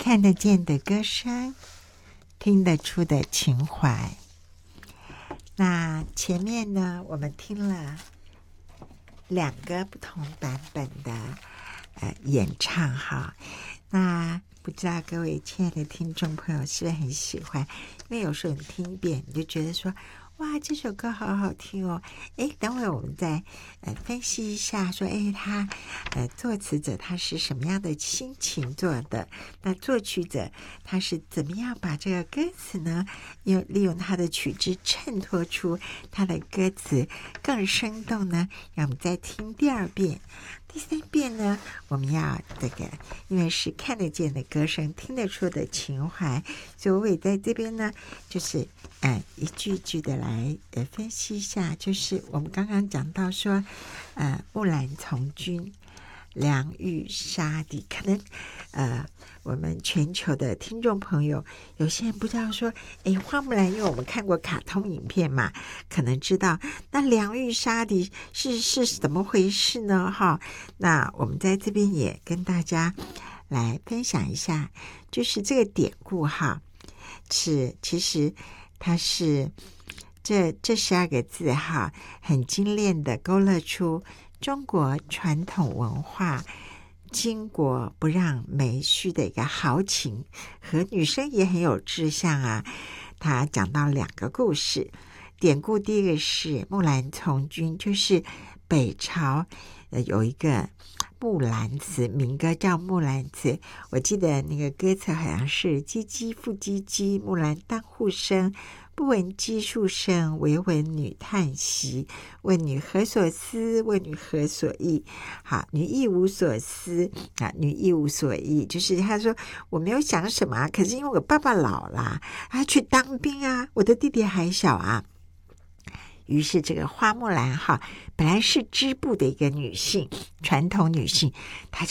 看得见的歌声，听得出的情怀。那前面呢，我们听了2个不同版本的演唱哈。那不知道各位亲爱的听众朋友是不是很喜欢？因为有时候你听一遍，你就觉得说，哇，这首歌好好听哦！等会我们再分析一下，说，他作词者他是什么样的心情做的？那作曲者他是怎么样把这个歌词呢，利用他的曲汁衬托出他的歌词更生动呢？让我们再听第2遍。第3遍呢，我们要因为是看得见的歌声，听得出的情怀，所以我也在这边呢，就是一句一句的来分析一下。就是我们刚刚讲到说，木兰从军，良玉沙底，可能我们全球的听众朋友有些人不知道说，花木兰，因为我们看过卡通影片嘛，可能知道那良玉沙底是怎么回事呢？哈，那我们在这边也跟大家来分享一下，就是这个典故哈，其实它是这12个字哈，很精炼的勾勒出中国传统文化巾帼不让眉须的一个豪情，和女生也很有志向啊。他讲到2个故事，典故第一个是木兰从军，就是北朝有一个木兰辞，民歌叫木兰辞。我记得那个歌词好像是唧唧复唧唧，木兰当户生，不闻机杼声，惟闻女叹息。问女何所思？问女何所忆？好，女亦无所思啊，女亦无所忆，就是他说我没有想什么啊，可是因为我爸爸老了，他去当兵啊，我的弟弟还小啊。于是这个花木兰哈，本来是织布的一个女性，传统女性，她就